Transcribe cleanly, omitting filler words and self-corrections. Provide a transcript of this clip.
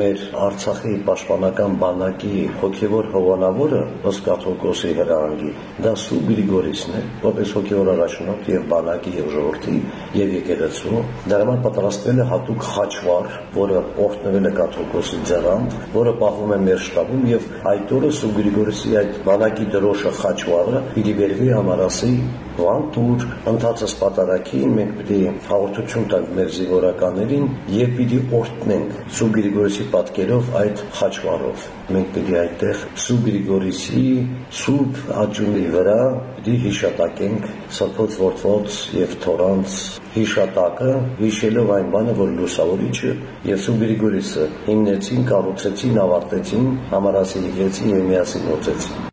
մեր Արցախի պաշտպանական բանակի հոգևոր հովանավորը ըստ կաթողիկոսի հրահանգի դա Սուրբ Գրիգորիսն է, որպես հոգևոր առաջնորդ եւ բանակի եւ ժողովրդի եւ եկեղեցու։ Դրա համար պատրաստվել է հատուկ խաչվառ, որը օրհնվել է կաթողիկոսի ձեռամբ, որը պահվում է մեր շտաբում եւ այդ օրը Սուրբ Գրիգորիսի այդ բանակի դրոշը խաչվառը պիտի վերվի համարասի Վանտուր ընթացած պատարագին մենք պիտի հաղորդություն տանք մեր զինվորականներին եւ պիտի օրհնենք Սուրբ Գրիգորիսի պատկերով այդ խաչվառով։ Մենք պիտի այդտեղ Սուրբ Գրիգորիսի սուրբ աջունի վրա պիտի հիշատակենք Սրբոց Որդոց եւ Թորանց հիշատակը, հիշելով այն բանը, որ Լուսավորիչը եւ Սուրբ Գրիգորիսը հիմնեցին, կառուցեցին, ավարտեցին համարասի եկեղեցին եւ միասին գործեցին։